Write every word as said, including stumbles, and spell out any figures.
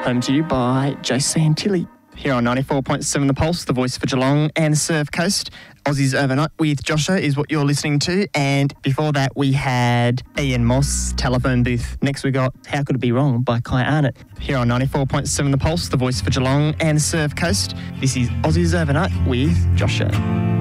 Home to you by Jason Tilly. Here on ninety-four point seven The Pulse, the voice for Geelong and Surf Coast. Aussies Overnight with Joshua is what you're listening to. And before that, we had Ian Moss, Telephone Booth. Next, we got How Could It Be Wrong by Kai Arnott. Here on ninety-four point seven The Pulse, the voice for Geelong and Surf Coast. This is Aussies Overnight with Joshua.